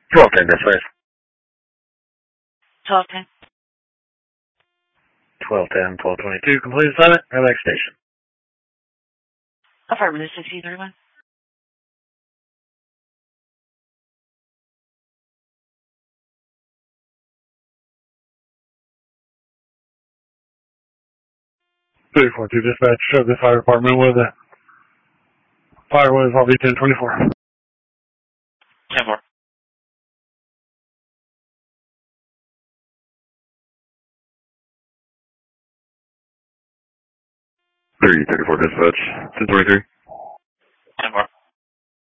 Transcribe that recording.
1210, dispatch. 1210. 1210, 1222, complete assignment, right back station. Affirmative 1631. Three 42 dispatch, show the fire department with a fire with probably 1024. 10-4. 334 dispatch, 1023.